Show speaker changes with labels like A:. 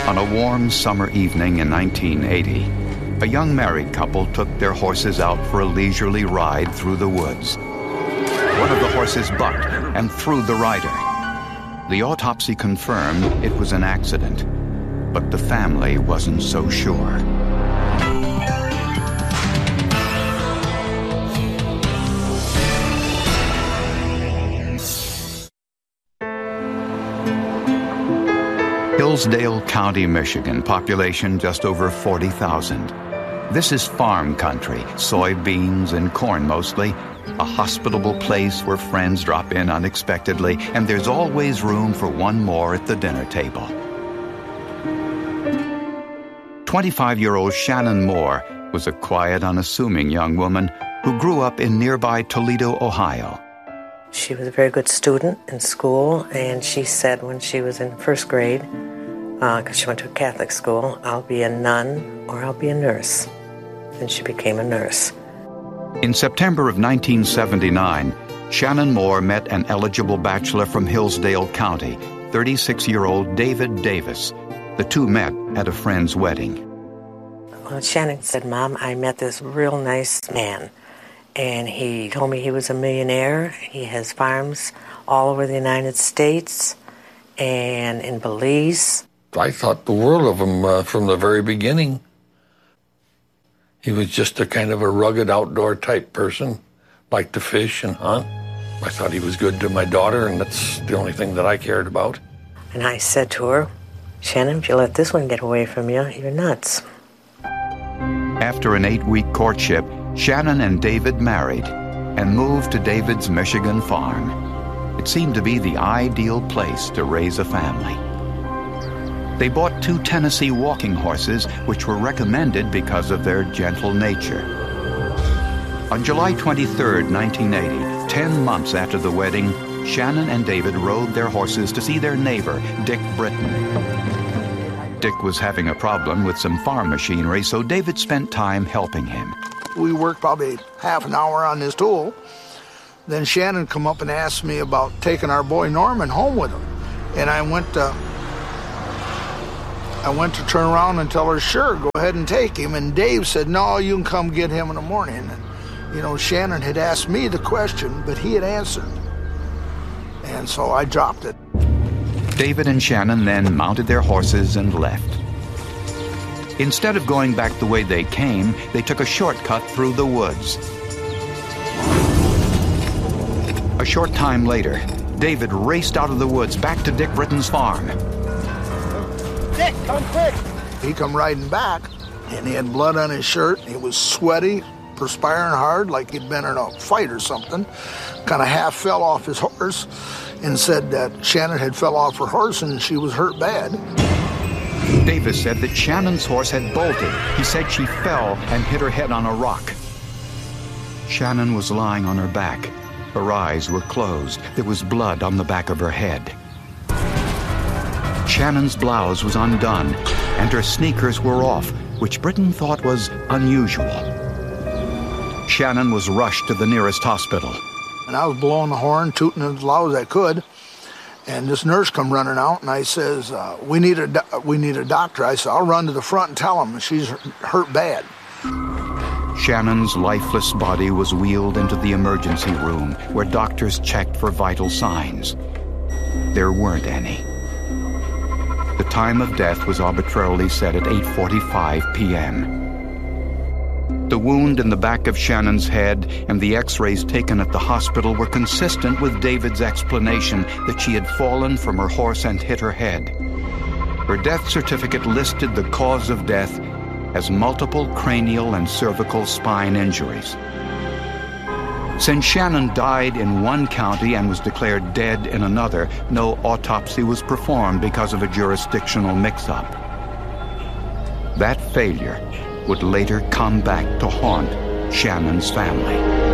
A: On a warm summer evening in 1980, a young married couple took their horses out for a leisurely ride through the woods. One of the horses bucked and threw the rider. The autopsy confirmed it was an accident, but the family wasn't so sure. Hillsdale County, Michigan, population just over 40,000. This is farm country, soybeans and corn mostly, a hospitable place where friends drop in unexpectedly, and there's always room for one more at the dinner table. 25-year-old Shannon Moore was a quiet, unassuming young woman who grew up in nearby Toledo, Ohio.
B: She was a very good student in school, and she said when she was in first grade, because she went to a Catholic school, I'll be a nun or I'll be a nurse. And she became a nurse.
A: In September of 1979, Shannon Moore met an eligible bachelor from Hillsdale County, 36-year-old David Davis. The two met at a friend's wedding.
B: Well, Shannon said, Mom, I met this real nice man, and he told me he was a millionaire. He has farms all over the United States and in Belize.
C: I thought the world of him from the very beginning. He was just a kind of a rugged outdoor type person, liked to fish and hunt. I thought he was good to my daughter, and that's the only thing that I cared about.
B: And I said to her, Shannon, if you let this one get away from you, you're nuts.
A: After an 8-week courtship, Shannon and David married and moved to David's Michigan farm. It seemed to be the ideal place to raise a family. They bought 2 Tennessee walking horses, which were recommended because of their gentle nature. On July 23, 1980, 10 months after the wedding, Shannon and David rode their horses to see their neighbor, Dick Britton. Dick was having a problem with some farm machinery, so David spent time helping him.
D: We worked probably half an hour on this tool. Then Shannon come up and asked me about taking our boy Norman home with him. And I went to turn around and tell her, sure, go ahead and take him. And Dave said, no, you can come get him in the morning. And, Shannon had asked me the question, but he had answered. And so I dropped it.
A: David and Shannon then mounted their horses and left. Instead of going back the way they came, they took a shortcut through the woods. A short time later, David raced out of the woods back to Dick Britton's farm.
D: Dick, come quick! He come riding back, and he had blood on his shirt. He was sweaty, perspiring hard, like he'd been in a fight or something. Kind of half fell off his horse and said that Shannon had fell off her horse and she was hurt bad.
A: Davis said that Shannon's horse had bolted. He said she fell and hit her head on a rock. Shannon was lying on her back. Her eyes were closed. There was blood on the back of her head. Shannon's blouse was undone, and her sneakers were off, which Britton thought was unusual. Shannon was rushed to the nearest hospital.
D: And I was blowing the horn, tooting as loud as I could, and this nurse come running out, and I says, we need a doctor. I said, I'll run to the front and tell him she's hurt bad.
A: Shannon's lifeless body was wheeled into the emergency room, where doctors checked for vital signs. There weren't any. The time of death was arbitrarily set at 8:45 p.m. The wound in the back of Shannon's head and the x-rays taken at the hospital were consistent with David's explanation that she had fallen from her horse and hit her head. Her death certificate listed the cause of death as multiple cranial and cervical spine injuries. Since Shannon died in one county and was declared dead in another, no autopsy was performed because of a jurisdictional mix-up. That failure would later come back to haunt Shannon's family.